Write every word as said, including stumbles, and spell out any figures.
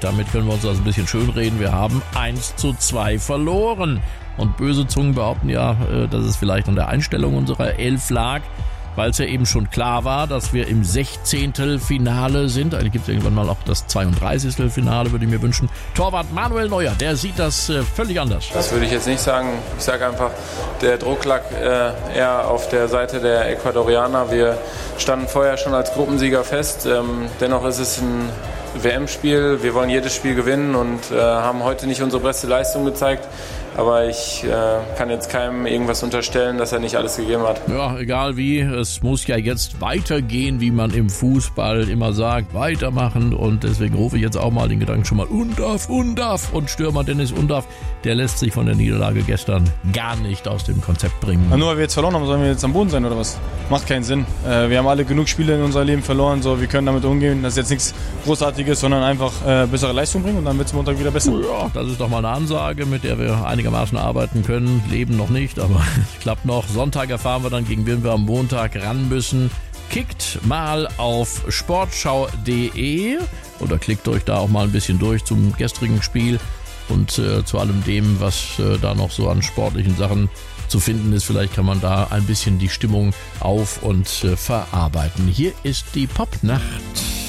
Damit können wir uns das ein bisschen schönreden. Wir haben eins zu zwei verloren. Und böse Zungen behaupten ja, dass es vielleicht an der Einstellung unserer Elf lag, weil es ja eben schon klar war, dass wir im Sechzehntelfinale sind. Eigentlich gibt es irgendwann mal auch das zweiunddreißigste Finale, würde ich mir wünschen. Torwart Manuel Neuer, der sieht das äh, völlig anders. Das würde ich jetzt nicht sagen. Ich sage einfach, der Druck lag äh, eher auf der Seite der Ecuadorianer. Wir standen vorher schon als Gruppensieger fest. Ähm, dennoch ist es ein W M-Spiel. Wir wollen jedes Spiel gewinnen und äh, haben heute nicht unsere beste Leistung gezeigt. Aber ich äh, kann jetzt keinem irgendwas unterstellen, dass er nicht alles gegeben hat. Ja, egal wie, es muss ja jetzt weitergehen, wie man im Fußball immer sagt, weitermachen. Und deswegen rufe ich jetzt auch mal den Gedanken schon mal, Undav, Undav. Und Stürmer Dennis Undav, der lässt sich von der Niederlage gestern gar nicht aus dem Konzept bringen. Ja, nur weil wir jetzt verloren haben, sollen wir jetzt am Boden sein oder was? Macht keinen Sinn. Äh, wir haben alle genug Spiele in unserem Leben verloren, so wir können damit umgehen. Das ist jetzt nichts Großartiges, sondern einfach äh, bessere Leistung bringen und dann wird es Montag wieder besser. Ja, das ist doch mal eine Ansage, mit der wir einigermaßen arbeiten können. Leben noch nicht, aber klappt noch. Sonntag erfahren wir dann, gegen wen wir am Montag ran müssen. Kickt mal auf sportschau punkt de oder klickt euch da auch mal ein bisschen durch zum gestrigen Spiel und äh, zu allem dem, was äh, da noch so an sportlichen Sachen zu finden ist. Vielleicht kann man da ein bisschen die Stimmung auf- und äh, verarbeiten. Hier ist die Popnacht.